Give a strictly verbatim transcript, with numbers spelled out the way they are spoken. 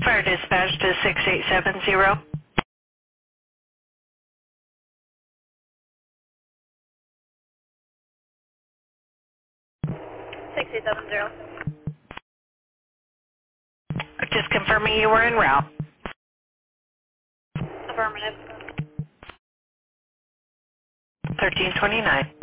Fire dispatch to six eight seven zero. six eight seven zero. Just confirming you were en route. Affirmative. thirteen twenty-nine.